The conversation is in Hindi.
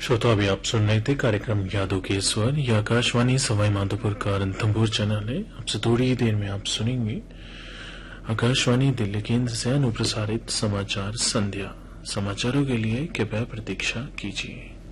श्रोता, अभी आप सुन रहे थे कार्यक्रम यादों के स्वर। यह आकाशवाणी सवाई माधोपुर का रणथंभौर चैनल है। आपसे थोड़ी ही देर में आप सुनेंगे आकाशवाणी दिल्ली केंद्र से अनुप्रसारित समाचार संध्या। समाचारों के लिए कृपया प्रतीक्षा कीजिए।